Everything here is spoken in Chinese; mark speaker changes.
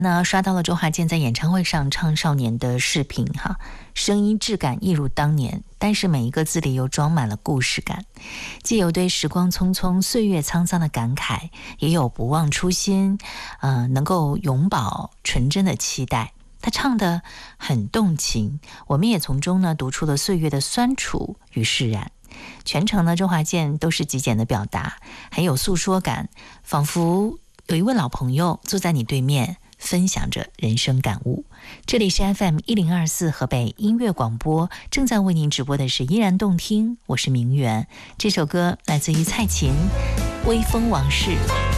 Speaker 1: 那刷到了周华健在演唱会上唱少年的视频哈，声音质感一如当年，但是每一个字里又装满了故事感，既有对时光匆匆岁月沧桑的感慨，也有不忘初心能够永葆纯真的期待。他唱得很动情，我们也从中呢读出了岁月的酸楚与释然。全程呢周华健都是极简的表达，很有诉说感，仿佛有一位老朋友坐在你对面，分享着人生感悟。这里是 FM1024 河北音乐广播，正在为您直播的是依然动听，我是明媛。这首歌来自于蔡琴《微风往事》。